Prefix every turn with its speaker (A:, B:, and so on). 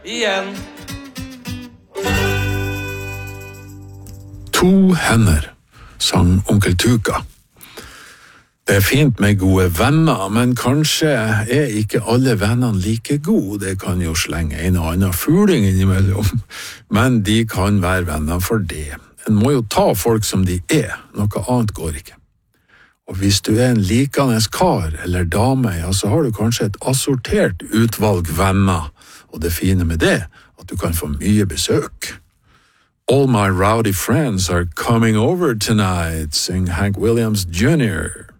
A: Igjen.
B: To hender, sang onkel Tuka. Det fint med gode venner, men kanskje ikke alle vennene like gode. Det kan jo slenge en og annen fuling innimellom, men de kan være venner for det. En må jo ta folk som de noe annet går ikke. Og hvis du en likende kar eller dame, ja, så har du kanskje et assortert utvalg venner, og det fine med det, at du kan få mye besøk. All my rowdy friends are coming over tonight, sing Hank Williams Jr.